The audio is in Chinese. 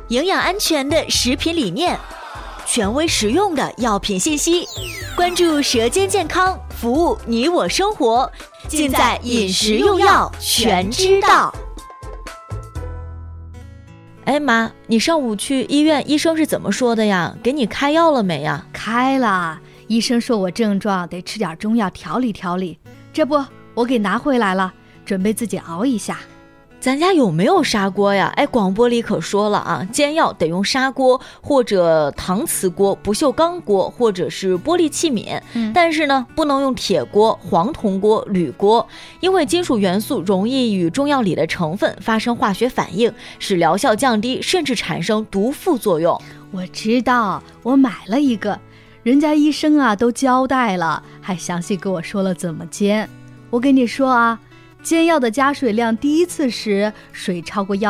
营养安全的食品理念，权威实用的药品信息，关注舌尖健康，服务你我生活，尽在饮食用药全知道。哎妈，你上午去医院，医生是怎么说的呀？给你开药了没呀？ 开了，医生说我症状得吃点中药调理调理，这不我给拿回来了，准备自己熬一下。 咱家有没有砂锅呀？哎，广播里可说了啊，煎药得用砂锅或者搪瓷锅、不锈钢锅或者是玻璃器皿，但是呢，不能用铁锅、黄铜锅、铝锅，因为金属元素容易与中药里的成分发生化学反应，使疗效降低，甚至产生毒副作用。 我知道，我买了一个，人家医生啊都交代了，还详细跟我说了怎么煎。我跟你说啊，煎药的加水量，第一次时水超过药